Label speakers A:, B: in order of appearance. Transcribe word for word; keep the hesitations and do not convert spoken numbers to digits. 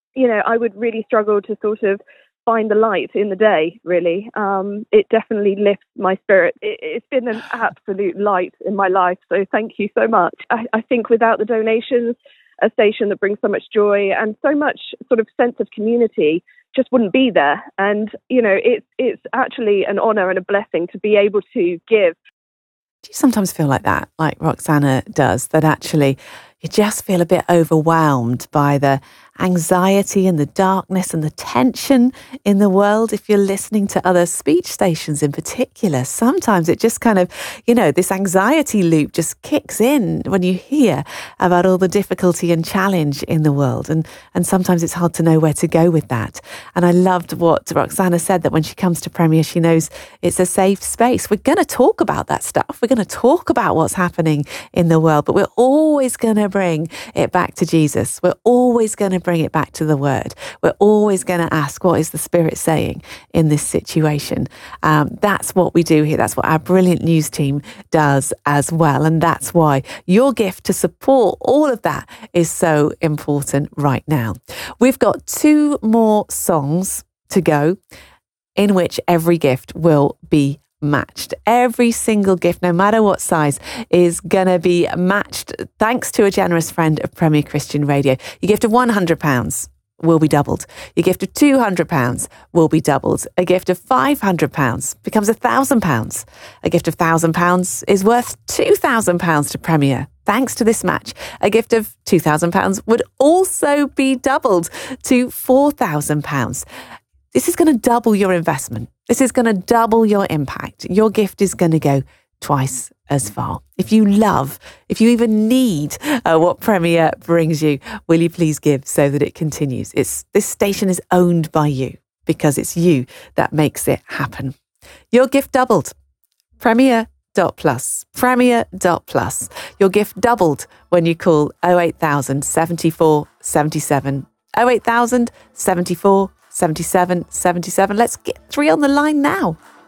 A: you know, I would really struggle to sort of find the light in the day, really. Um, it definitely lifts my spirit. It, it's been an absolute light in my life. So thank you so much. I, I think without the donations, a station that brings so much joy and so much sort of sense of community just wouldn't be there. And, you know, it's it's actually an honour and a blessing to be able to give.
B: Do you sometimes feel like that, like Roxana does, that actually you just feel a bit overwhelmed by the anxiety and the darkness and the tension in the world? If you're listening to other speech stations in particular, sometimes it just kind of, you know, this anxiety loop just kicks in when you hear about all the difficulty and challenge in the world. And, and sometimes it's hard to know where to go with that. And I loved what Roxana said, that when she comes to Premier, she knows it's a safe space. We're going to talk about that stuff. We're going to talk about what's happening in the world, but we're always going to bring it back to Jesus. We're always going to bring it back to the Word. We're always going to ask, what is the Spirit saying in this situation? Um, that's what we do here. That's what our brilliant news team does as well. And that's why your gift to support all of that is so important right now. We've got two more songs to go in which every gift will be matched. Every single gift, no matter what size, is going to be matched thanks to a generous friend of Premier Christian Radio. Your gift of one hundred pounds will be doubled. Your gift of two hundred pounds will be doubled. A gift of five hundred pounds becomes one thousand pounds. A gift of one thousand pounds is worth two thousand pounds to Premier. Thanks to this match, a gift of two thousand pounds would also be doubled to four thousand pounds. This is going to double your investment. This is going to double your impact. Your gift is going to go twice as far. If you love, if you even need uh, what Premier brings you, will you please give so that it continues? It's this station is owned by you because it's you that makes it happen. Your gift doubled. Premier dot plus. Premier dot plus. Your gift doubled when you call oh eight thousand, seventy-four, seventy-seven. oh eight thousand, seventy-four, seventy-seven, seventy-seven. Let's get three on the line now.